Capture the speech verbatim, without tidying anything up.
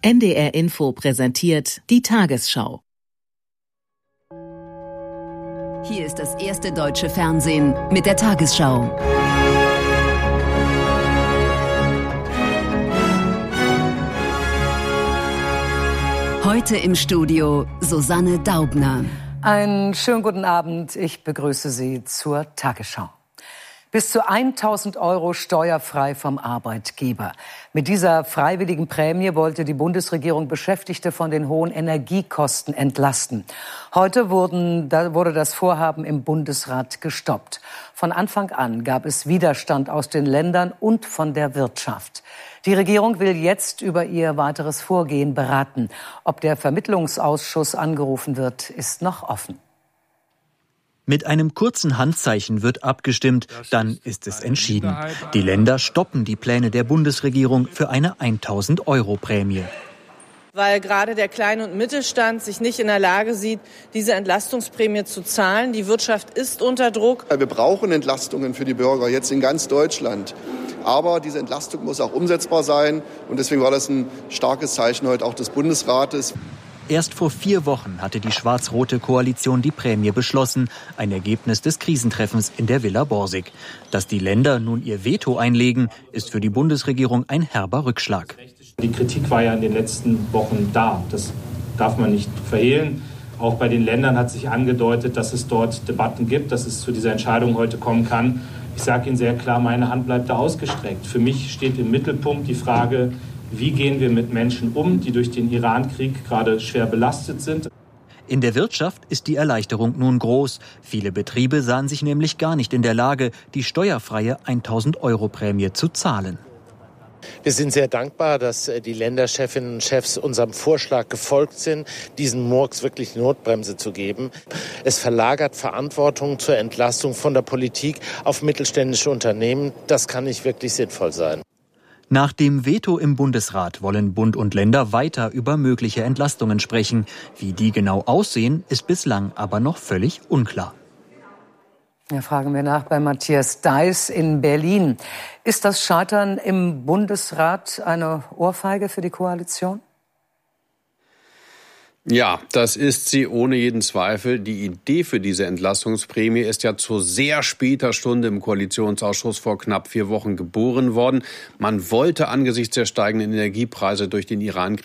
N D R Info präsentiert die Tagesschau. Hier ist das erste deutsche Fernsehen mit der Tagesschau. Heute im Studio Susanne Daubner. Einen schönen guten Abend. Ich begrüße Sie zur Tagesschau. Bis zu tausend Euro steuerfrei vom Arbeitgeber. Mit dieser freiwilligen Prämie wollte die Bundesregierung Beschäftigte von den hohen Energiekosten entlasten. Heute wurden, da wurde das Vorhaben im Bundesrat gestoppt. Von Anfang an gab es Widerstand aus den Ländern und von der Wirtschaft. Die Regierung will jetzt über ihr weiteres Vorgehen beraten. Ob der Vermittlungsausschuss angerufen wird, ist noch offen. Mit einem kurzen Handzeichen wird abgestimmt, dann ist es entschieden. Die Länder stoppen die Pläne der Bundesregierung für eine tausend Euro Prämie. Weil gerade der Klein- und Mittelstand sich nicht in der Lage sieht, diese Entlastungsprämie zu zahlen. Die Wirtschaft ist unter Druck. Wir brauchen Entlastungen für die Bürger jetzt in ganz Deutschland. Aber diese Entlastung muss auch umsetzbar sein. Und deswegen war das ein starkes Zeichen heute auch des Bundesrates. Erst vor vier Wochen hatte die schwarz-rote Koalition die Prämie beschlossen, ein Ergebnis des Krisentreffens in der Villa Borsig. Dass die Länder nun ihr Veto einlegen, ist für die Bundesregierung ein herber Rückschlag. Die Kritik war ja in den letzten Wochen da. Das darf man nicht verhehlen. Auch bei den Ländern hat sich angedeutet, dass es dort Debatten gibt, dass es zu dieser Entscheidung heute kommen kann. Ich sage Ihnen sehr klar, meine Hand bleibt da ausgestreckt. Für mich steht im Mittelpunkt die Frage, wie gehen wir mit Menschen um, die durch den Iran-Krieg gerade schwer belastet sind. In der Wirtschaft ist die Erleichterung nun groß. Viele Betriebe sahen sich nämlich gar nicht in der Lage, die steuerfreie tausend Euro Prämie zu zahlen. Wir sind sehr dankbar, dass die Länderchefinnen und Chefs unserem Vorschlag gefolgt sind, diesen Murks wirklich Notbremse zu geben. Es verlagert Verantwortung zur Entlastung von der Politik auf mittelständische Unternehmen. Das kann nicht wirklich sinnvoll sein. Nach dem Veto im Bundesrat wollen Bund und Länder weiter über mögliche Entlastungen sprechen. Wie die genau aussehen, ist bislang aber noch völlig unklar. Ja, fragen wir nach bei Matthias Deiß in Berlin. Ist das Scheitern im Bundesrat eine Ohrfeige für die Koalition? Ja, das ist sie ohne jeden Zweifel. Die Idee für diese Entlastungsprämie ist ja zu sehr später Stunde im Koalitionsausschuss vor knapp vier Wochen geboren worden. Man wollte angesichts der steigenden Energiepreise durch den Iran-Krieg